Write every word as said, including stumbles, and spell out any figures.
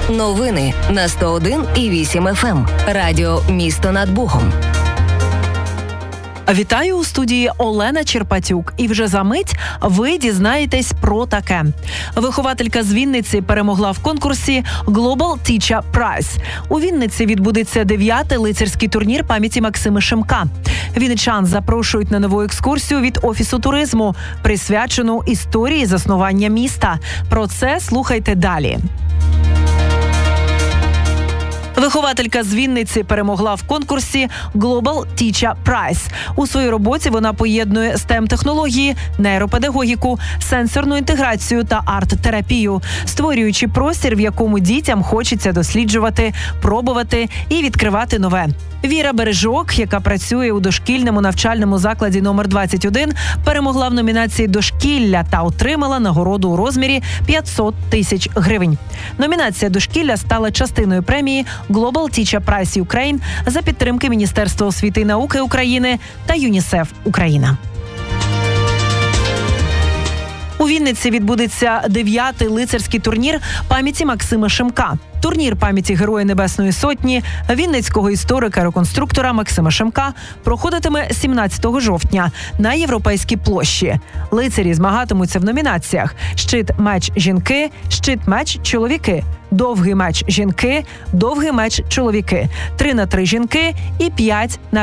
Новини на сто один і вісім еф ем. Радіо «Місто над Богом». Вітаю у студії Олена Черпатюк. І вже за мить ви дізнаєтесь про таке. Вихователька з Вінниці перемогла в конкурсі Global Teacher Prize. У Вінниці відбудеться дев'ятий лицарський турнір пам'яті Максима Шемка. Вінничан запрошують на нову екскурсію від Офісу туризму, присвячену історії заснування міста. Про це слухайте далі. Вихователька з Вінниці перемогла в конкурсі Global Teacher Prize. У своїй роботі вона поєднує стем-технології, нейропедагогіку, сенсорну інтеграцію та арт-терапію, створюючи простір, в якому дітям хочеться досліджувати, пробувати і відкривати нове. Віра Бережок, яка працює у дошкільному навчальному закладі номер двадцять один, перемогла в номінації «Дошкілля» та отримала нагороду у розмірі п'ятсот тисяч гривень. Номінація «Дошкілля» стала частиною премії Global Teacher Prize Ukraine за підтримки Міністерства освіти і науки України та ЮНІСЕФ Україна. У Вінниці відбудеться дев'ятий лицарський турнір пам'яті Максима Шемка. Турнір пам'яті Героя Небесної Сотні, вінницького історика-реконструктора Максима Шемка проходитиме сімнадцятого жовтня на Європейській площі. Лицарі змагатимуться в номінаціях: щит-меч жінки, щит-меч чоловіки, довгий меч жінки, довгий меч чоловіки, три на три жінки і п'ять на